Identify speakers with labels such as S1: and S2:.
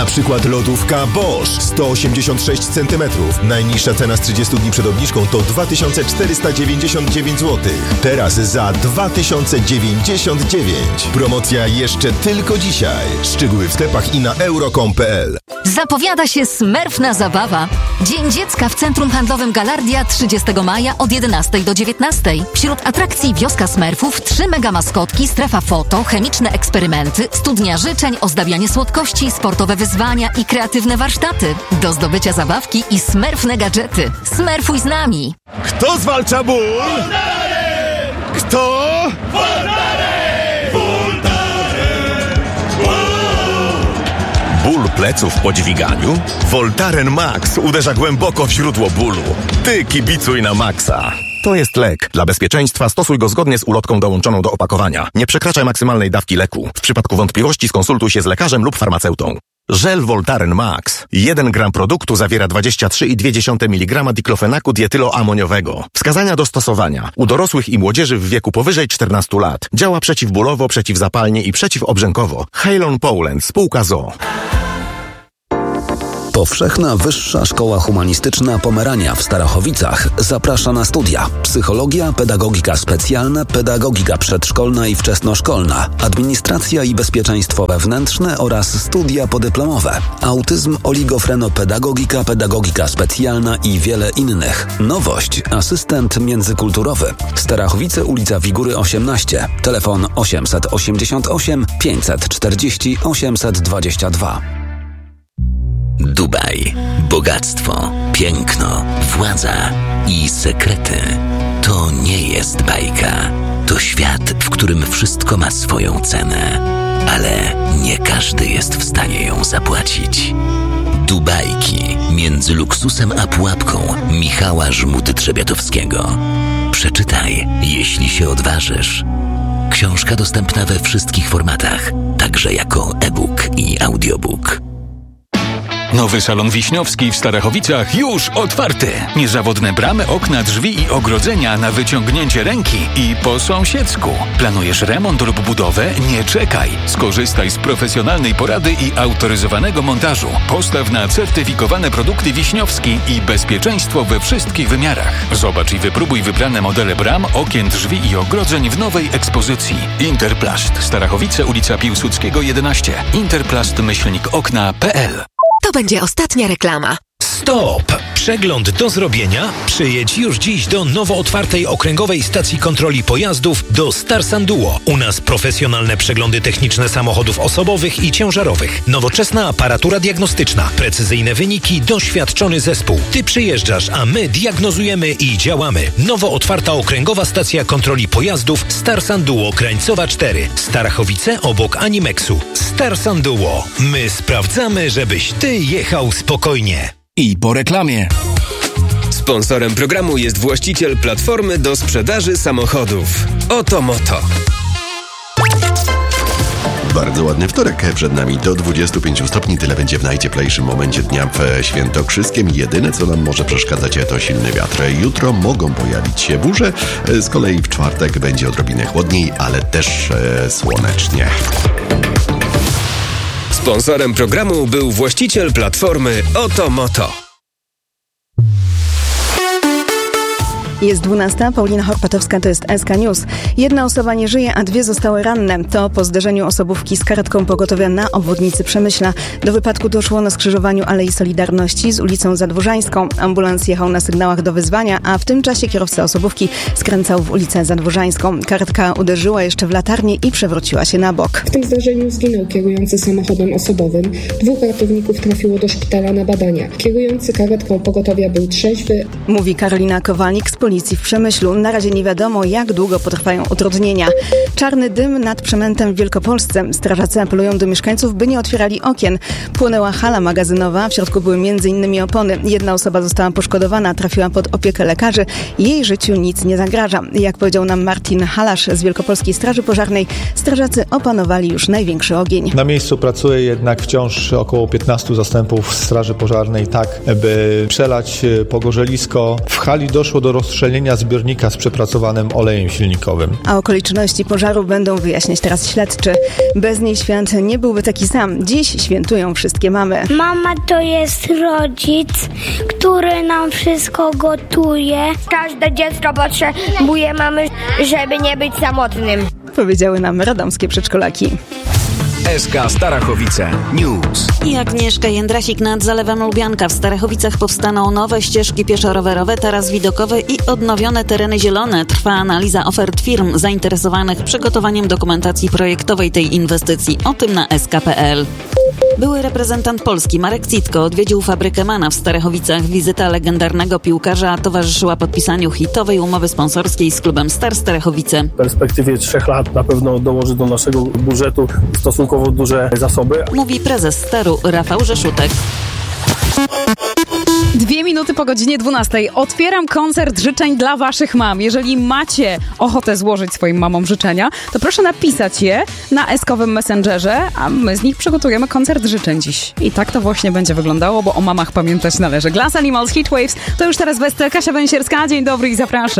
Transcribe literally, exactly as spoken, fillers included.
S1: Na przykład lodówka Bosch sto osiemdziesiąt sześć centymetrów. Najniższa cena z trzydziestu dni przed obniżką to dwa tysiące czterysta dziewięćdziesiąt dziewięć złotych. Teraz za dwa tysiące dziewięćdziesiąt dziewięć. Promocja jeszcze tylko dzisiaj. Szczegóły w sklepach i na euro kropka com kropka p l.
S2: Zapowiada się Smurfna zabawa. Dzień Dziecka w Centrum Handlowym Galardia trzydziestego maja od jedenastej do dziewiętnastej. Wśród atrakcji Wioska Smurfów, trzy mega maskotki, strefa foto, chemiczne eksperymenty, studnia życzeń, ozdabianie słodkości, sportowe wyzwania i kreatywne warsztaty. Do zdobycia zabawki i smurfne gadżety. Smurfuj z nami!
S3: Kto zwalcza ból? Kto?
S4: Ból pleców po dźwiganiu? Voltaren Max uderza głęboko w źródło bólu. Ty kibicuj na maksa. To jest lek. Dla bezpieczeństwa stosuj go zgodnie z ulotką dołączoną do opakowania. Nie przekraczaj maksymalnej dawki leku. W przypadku wątpliwości skonsultuj się z lekarzem lub farmaceutą. Żel Voltaren Max. jeden gram produktu zawiera dwadzieścia trzy i dwie dziesiąte miligrama diklofenaku dietyloamoniowego. Wskazania do stosowania. U dorosłych i młodzieży w wieku powyżej czternastu lat. Działa przeciwbólowo, przeciwzapalnie i przeciwobrzękowo. Halon Poland, spółka z o o.
S5: Powszechna Wyższa Szkoła Humanistyczna Pomerania w Starachowicach zaprasza na studia: psychologia, pedagogika specjalna, pedagogika przedszkolna i wczesnoszkolna, administracja i bezpieczeństwo wewnętrzne oraz studia podyplomowe, autyzm, oligofrenopedagogika, pedagogika specjalna i wiele innych. Nowość: asystent międzykulturowy. Starachowice, ulica Wigury osiemnaście, telefon osiemset osiemdziesiąt osiem pięćset czterdzieści osiemset dwadzieścia dwa.
S6: Dubaj. Bogactwo, piękno, władza i sekrety. To nie jest bajka. To świat, w którym wszystko ma swoją cenę. Ale nie każdy jest w stanie ją zapłacić. Dubajki. Między luksusem a pułapką Michała Żmudy-Trzebiatowskiego. Przeczytaj, jeśli się odważysz. Książka dostępna we wszystkich formatach, także jako e-book i audiobook.
S7: Nowy salon Wiśniowski w Starachowicach już otwarty. Niezawodne bramy, okna, drzwi i ogrodzenia na wyciągnięcie ręki i po sąsiedzku. Planujesz remont lub budowę? Nie czekaj. Skorzystaj z profesjonalnej porady i autoryzowanego montażu. Postaw na certyfikowane produkty Wiśniowski i bezpieczeństwo we wszystkich wymiarach. Zobacz i wypróbuj wybrane modele bram, okien, drzwi i ogrodzeń w nowej ekspozycji. Interplast. Starachowice, ulica Piłsudskiego jedenaście. Interplast myślnik okna kropka p l.
S8: To będzie ostatnia reklama.
S9: Stop! Przegląd do zrobienia? Przyjedź już dziś do nowo otwartej okręgowej stacji kontroli pojazdów do Starsan Duo. U nas profesjonalne przeglądy techniczne samochodów osobowych i ciężarowych. Nowoczesna aparatura diagnostyczna. Precyzyjne wyniki, doświadczony zespół. Ty przyjeżdżasz, a my diagnozujemy i działamy. Nowo otwarta okręgowa stacja kontroli pojazdów Starsan Duo Krańcowa cztery. Starachowice obok Animexu. Starsan Duo. My sprawdzamy, żebyś ty jechał spokojnie.
S10: I po reklamie.
S11: Sponsorem programu jest właściciel platformy do sprzedaży samochodów Oto Moto.
S12: Bardzo ładny wtorek przed nami, do dwudziestu pięciu stopni. Tyle będzie w najcieplejszym momencie dnia w Świętokrzyskiem. Jedyne, co nam może przeszkadzać, to silny wiatr. Jutro mogą pojawić się burze, z kolei w czwartek będzie odrobinę chłodniej, ale też e, słonecznie.
S11: Sponsorem programu był właściciel platformy Oto Moto.
S13: Jest dwunasta, Paulina Horpatowska, to jest S K News. Jedna osoba nie żyje, a dwie zostały ranne. To po zderzeniu osobówki z karetką pogotowia na obwodnicy Przemyśla. Do wypadku doszło na skrzyżowaniu Alei Solidarności z ulicą Zadwórzańską. Ambulans jechał na sygnałach do wezwania, a w tym czasie kierowca osobówki skręcał w ulicę Zadwórzańską. Karetka uderzyła jeszcze w latarnię i przewróciła się na bok.
S14: W tym zdarzeniu zginął kierujący samochodem osobowym. Dwóch ratowników trafiło do szpitala na badania. Kierujący karetką pogotowia był trzeźwy.
S13: Mówi Karolina Kowalnik z policji w Przemyślu. Na razie nie wiadomo, jak długo potrwają utrudnienia. Czarny dym nad Przemętem w Wielkopolsce. Strażacy apelują do mieszkańców, by nie otwierali okien. Płonęła hala magazynowa, w środku były między innymi opony. Jedna osoba została poszkodowana, trafiła pod opiekę lekarzy. Jej życiu nic nie zagraża. Jak powiedział nam Martin Halasz z Wielkopolskiej Straży Pożarnej, strażacy opanowali już największy ogień.
S15: Na miejscu pracuje jednak wciąż około piętnastu zastępów Straży Pożarnej, tak by przelać pogorzelisko. W hali doszło do rozstrzygnięcia zestrzelenia zbiornika z przepracowanym olejem silnikowym.
S13: A okoliczności pożaru będą wyjaśniać teraz śledczy. Bez niej świat nie byłby taki sam. Dziś świętują wszystkie mamy.
S3: Mama to jest rodzic, który nam wszystko gotuje. Każde dziecko potrzebuje mamy, żeby nie być samotnym.
S13: Powiedziały nam radomskie przedszkolaki.
S10: S K Starachowice News.
S16: I Agnieszka Jędrasik. Nad Zalewem Lubianka w Starachowicach powstaną nowe ścieżki pieszo-rowerowe, taras widokowy i odnowione tereny zielone. Trwa analiza ofert firm zainteresowanych przygotowaniem dokumentacji projektowej tej inwestycji. O tym na S K kropka P L. Były reprezentant Polski Marek Citko odwiedził fabrykę Mana w Starachowicach. Wizyta legendarnego piłkarza towarzyszyła podpisaniu hitowej umowy sponsorskiej z klubem Star Starachowice.
S17: W perspektywie trzech lat na pewno dołoży do naszego budżetu stosunkowo duże zasoby.
S16: Mówi prezes Staru Rafał Rzeszutek.
S18: Dwie minuty po godzinie dwunastej. Otwieram koncert życzeń dla waszych mam. Jeżeli macie ochotę złożyć swoim mamom życzenia, to proszę napisać je na eskowym Messengerze, a my z nich przygotujemy koncert życzeń dziś. I tak to właśnie będzie wyglądało, bo o mamach pamiętać należy. Glass Animals, Heatwaves, to już teraz Westel, Kasia Węsierska. Dzień dobry i zapraszam.